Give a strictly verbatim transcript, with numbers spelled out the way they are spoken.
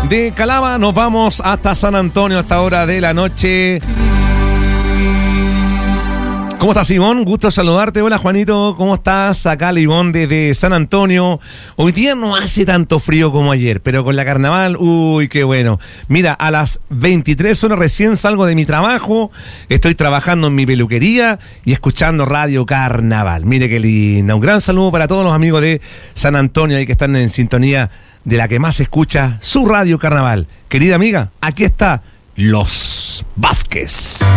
de Calama nos vamos hasta San Antonio a esta hora de la noche. ¿Cómo estás, Ivonne? Gusto saludarte. Hola, Juanito, ¿cómo estás? Acá la Ivonne desde San Antonio. Hoy día no hace tanto frío como ayer, pero con la carnaval, uy, qué bueno. Mira, a las veintitrés horas recién salgo de mi trabajo, estoy trabajando en mi peluquería y escuchando Radio Carnaval. Mire qué linda. Un gran saludo para todos los amigos de San Antonio ahí que están en sintonía de la que más se escucha, su Radio Carnaval. Querida amiga, aquí está Los Vázquez.